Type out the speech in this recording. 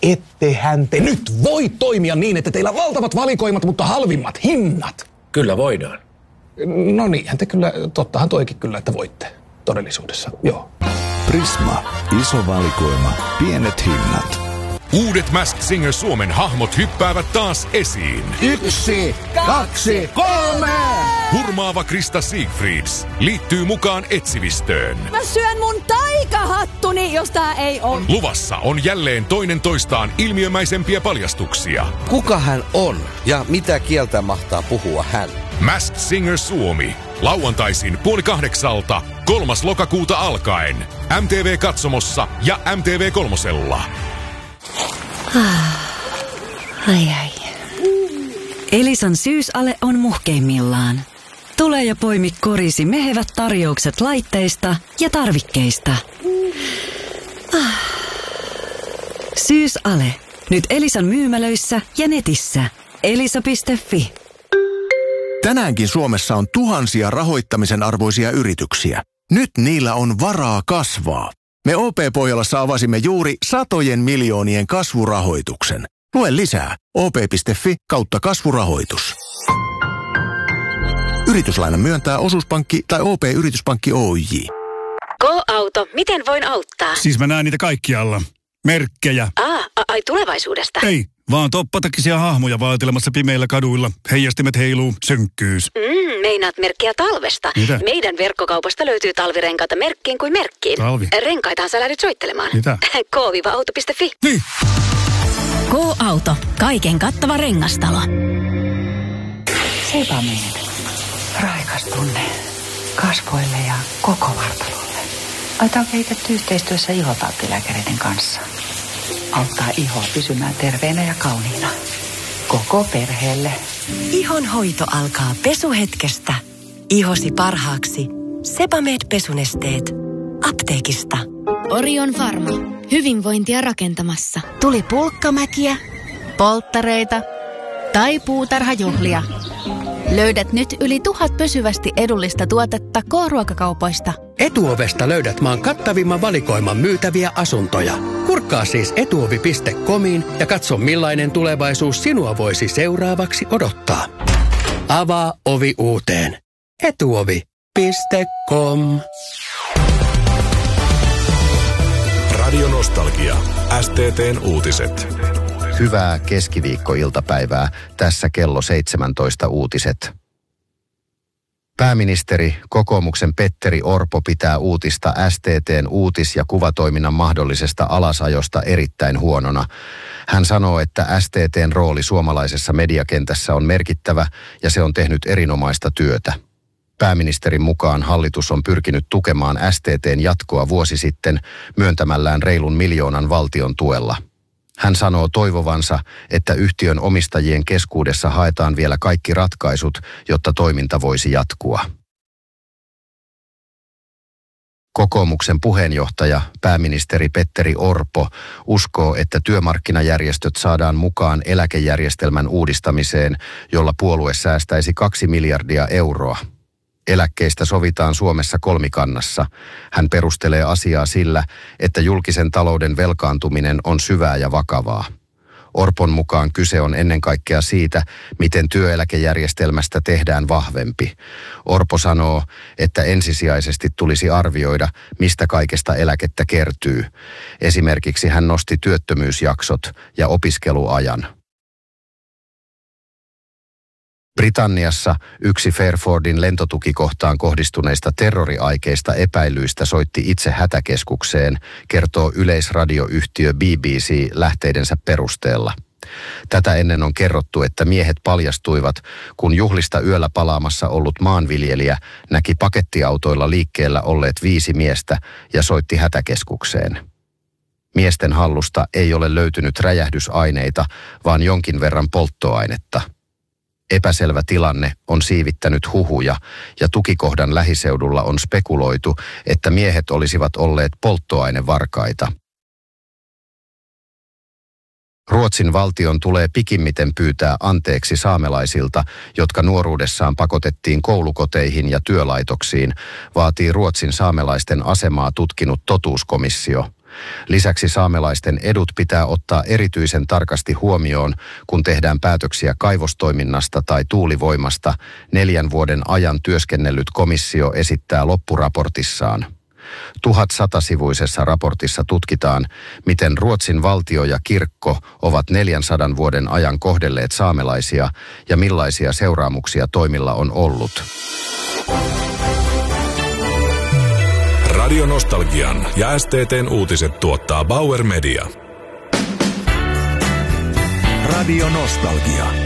Ettehän te nyt voi toimia niin, että teillä on valtavat valikoimat, mutta halvimmat hinnat. Kyllä voidaan. No niinhän te kyllä, tottahan toikin kyllä, että voitte todellisuudessa, joo. Prisma. Iso valikoima. Pienet hinnat. Uudet Masked Singer Suomen hahmot hyppäävät taas esiin. 1, 2, 3! Hurmaava Krista Siegfrieds liittyy mukaan etsivistöön. Mä syön mun taikahattuni, jos tää ei on. Luvassa on jälleen toinen toistaan ilmiömäisempiä paljastuksia. Kuka hän on ja mitä kieltä mahtaa puhua hän? Masked Singer Suomi. Lauantaisin 7:30, 3. lokakuuta alkaen. MTV Katsomossa ja MTV Kolmosella. Ai. Elisan syysale on muhkeimmillaan. Tule ja poimi korisi mehevät tarjoukset laitteista ja tarvikkeista. Syysale. Nyt Elisan myymälöissä ja netissä. Elisa.fi. Tänäänkin Suomessa on tuhansia rahoittamisen arvoisia yrityksiä. Nyt niillä on varaa kasvaa. Me OP-Pohjolassa avasimme juuri satojen miljoonien kasvurahoituksen. Lue lisää op.fi/kasvurahoitus. Yrityslainan myöntää Osuuspankki tai OP-yrityspankki Oyj. Go-auto, miten voin auttaa? Siis mä näen niitä kaikkialla. Merkkejä. Ai tulevaisuudesta? Ei, vaan toppatakisia hahmoja vaatelemassa pimeillä kaduilla. Heijastimet heiluu, synkkyys. Meinaat merkkiä talvesta. Mitä? Meidän verkkokaupasta löytyy talvirenkaita merkkiin kuin merkkiin. Talvi? Renkaitahan sä lähdet soittelemaan. Mitä? K-auto.fi. Niin. K-auto. Kaiken kattava rengastalo. Sebamed. Raikas tunne kasvoille ja koko vartalolle. Aita on kehitetty yhteistyössä ihotauttilääkäreiden kanssa. Auttaa ihoa pysymään terveenä ja kauniina. Koko perheelle. Ihon hoito alkaa pesuhetkestä. Ihosi parhaaksi. Sebamed-pesunesteet. Apteekista. Orion Pharma. Hyvinvointia rakentamassa. Tuli pulkkamäkiä, polttareita tai puutarhajuhlia. Löydät nyt yli 1000 pysyvästi edullista tuotetta K-ruokakaupoista. Etuovesta löydät maan kattavimman valikoiman myytäviä asuntoja. Kurkkaa siis etuovi.comiin ja katso millainen tulevaisuus sinua voisi seuraavaksi odottaa. Avaa ovi uuteen. Etuovi.com. Radio Nostalgia. STT:n uutiset. Hyvää keskiviikkoiltapäivää. Tässä kello 17 uutiset. Pääministeri, kokoomuksen Petteri Orpo pitää uutista STT:n uutis- ja kuvatoiminnan mahdollisesta alasajosta erittäin huonona. Hän sanoo, että STT:n rooli suomalaisessa mediakentässä on merkittävä ja se on tehnyt erinomaista työtä. Pääministerin mukaan hallitus on pyrkinyt tukemaan STT:n jatkoa vuosi sitten myöntämällään reilun 1 miljoonan valtion tuella. Hän sanoo toivovansa, että yhtiön omistajien keskuudessa haetaan vielä kaikki ratkaisut, jotta toiminta voisi jatkua. Kokoomuksen puheenjohtaja, pääministeri Petteri Orpo, uskoo, että työmarkkinajärjestöt saadaan mukaan eläkejärjestelmän uudistamiseen, jolla puolue säästäisi 2 miljardia euroa. Eläkkeistä sovitaan Suomessa kolmikannassa. Hän perustelee asiaa sillä, että julkisen talouden velkaantuminen on syvää ja vakavaa. Orpon mukaan kyse on ennen kaikkea siitä, miten työeläkejärjestelmästä tehdään vahvempi. Orpo sanoo, että ensisijaisesti tulisi arvioida, mistä kaikesta eläkettä kertyy. Esimerkiksi hän nosti työttömyysjaksot ja opiskeluajan. Britanniassa yksi Fairfordin lentotukikohtaan kohdistuneista terroriaikeista epäilyistä soitti itse hätäkeskukseen, kertoo yleisradioyhtiö BBC lähteidensä perusteella. Tätä ennen on kerrottu, että miehet paljastuivat, kun juhlista yöllä palaamassa ollut maanviljelijä näki pakettiautoilla liikkeellä olleet 5 miestä ja soitti hätäkeskukseen. Miesten hallusta ei ole löytynyt räjähdysaineita, vaan jonkin verran polttoainetta. Epäselvä tilanne on siivittänyt huhuja ja tukikohdan lähiseudulla on spekuloitu, että miehet olisivat olleet polttoainevarkaita. Ruotsin valtion tulee pikimmiten pyytää anteeksi saamelaisilta, jotka nuoruudessaan pakotettiin koulukoteihin ja työlaitoksiin, vaatii Ruotsin saamelaisten asemaa tutkinut totuuskomissio. Lisäksi saamelaisten edut pitää ottaa erityisen tarkasti huomioon, kun tehdään päätöksiä kaivostoiminnasta tai tuulivoimasta, 4 vuoden ajan työskennellyt komissio esittää loppuraportissaan. 1100-sivuisessa raportissa tutkitaan, miten Ruotsin valtio ja kirkko ovat 400 vuoden ajan kohdelleet saamelaisia ja millaisia seuraamuksia toimilla on ollut. Radio Nostalgian ja STT:n uutiset tuottaa Bauer Media. Radio Nostalgia.